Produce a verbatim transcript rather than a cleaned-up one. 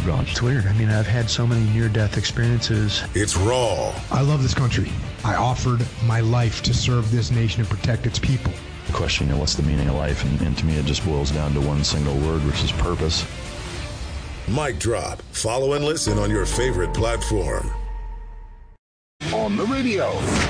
gone. It's weird. I mean, I've had so many near-death experiences. It's raw. I love this country. I offered my life to serve this nation and protect its people. The question, you know, what's the meaning of life? And, and to me, it just boils down to one single word, which is purpose. Mic Drop. Follow and listen on your favorite platform. On the radio,